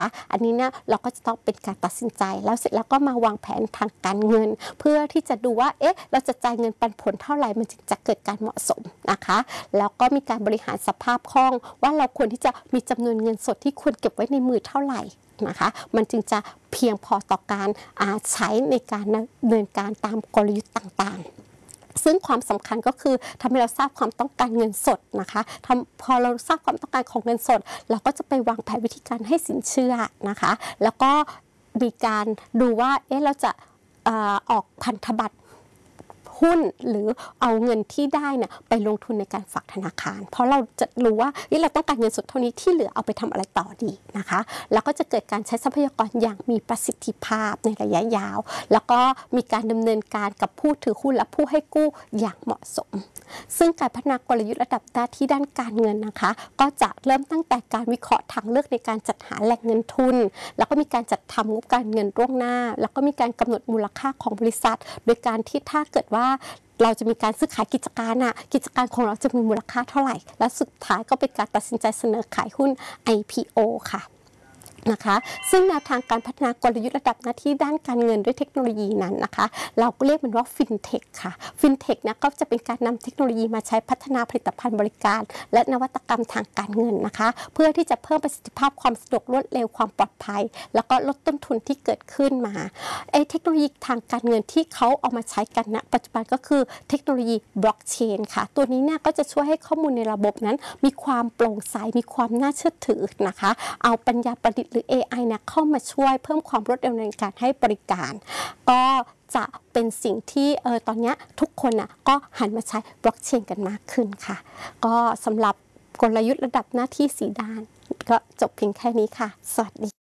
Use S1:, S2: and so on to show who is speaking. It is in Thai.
S1: อันนี้เนี่ยเราก็จะต้องเป็นการตัดสินใจแล้วเสร็จแล้วก็มาวางแผนทางการเงินเพื่อที่จะดูว่าเราจะจ่ายเงินปันผลเท่าไหร่มันจึงจะเกิดการเหมาะสมนะคะแล้วก็มีการบริหารสภาพคล่องว่าเราควรที่จะมีจำนวนเงินสดที่ควรเก็บไว้ในมือเท่าไหร่นะคะมันจึงจะเพียงพอต่อการใช้ในการดำเนินการตามกลยุทธ์ต่างๆซึ่งความสำคัญก็คือทำให้เราทราบความต้องการเงินสดนะคะพอเราทราบความต้องการของเงินสดเราก็จะไปวางแผนวิธีการให้สินเชื่อนะคะแล้วก็มีการดูว่าเราจะออกพันธบัตรหุ้นหรือเอาเงินที่ได้เนี่ยไปลงทุนในการฝากธนาคารเพราะเราจะรู้ว่าเราต้องการเงินสดเท่านี้ที่เหลือเอาไปทำอะไรต่อดีนะคะแล้วก็จะเกิดการใช้ทรัพยากรอย่างมีประสิทธิภาพในระยะยาวแล้วก็มีการดำเนินการกับผู้ถือหุ้นและผู้ให้กู้อย่างเหมาะสมซึ่งการพัฒนากลยุทธ์ระดับหน้าที่ด้านการเงินนะคะก็จะเริ่มตั้งแต่การวิเคราะห์ทางเลือกในการจัดหาแหล่งเงินทุนแล้วก็มีการจัดทำงบการเงินล่วงหน้าแล้วก็มีการกำหนดมูลค่าของบริษัทโดยการที่ถ้าเกิดว่าเราจะมีการซื้อขายกิจการของเราจะมีมูลค่าเท่าไหร่และสุดท้ายก็เป็นการตัดสินใจเสนอขายหุ้น IPO ค่ะนะคะซึ่งแนวทางการพัฒนากลยุทธ์ระดับหน้าที่ด้านการเงินด้วยเทคโนโลยีนั้นนะคะเราก็เรียกมันว่าฟินเทคค่ะฟินเทคนะก็จะเป็นการนำเทคโนโลยีมาใช้พัฒนาผลิตภัณฑ์บริการและนวัตกรรมทางการเงินนะคะเพื่อที่จะเพิ่มประสิทธิภาพความสะดวกรวดเร็วความปลอดภัยแล้วก็ลดต้นทุนที่เกิดขึ้นมาเทคโนโลยีทางการเงินที่เขาเอามาใช้กันณปัจจุบันก็คือเทคโนโลยีบล็อกเชนค่ะตัวนี้เนี่ยก็จะช่วยให้ข้อมูลในระบบนั้นมีความโปร่งใสมีความน่าเชื่อถือนะคะเอาปัญญาประดิษฐ์หรือ AI เนี่ยเข้ามาช่วยเพิ่มความรวดเร็วในการให้บริการก็จะเป็นสิ่งที่ตอนนี้ทุกคนก็หันมาใช้บล็อกเชนกันมากขึ้นค่ะก็สำหรับกลยุทธ์ระดับหน้าที่4 ด้านก็จบเพียงแค่นี้ค่ะสวัสดี